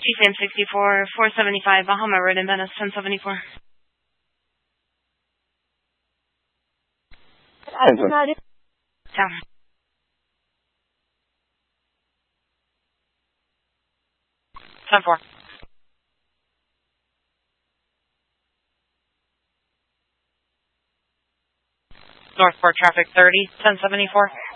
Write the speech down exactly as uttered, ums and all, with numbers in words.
G F A M sixty-four, four seventy-five, Bahama Road in Venice, ten seventy-four. Down. ten four. Northport traffic thirty, ten seventy-four.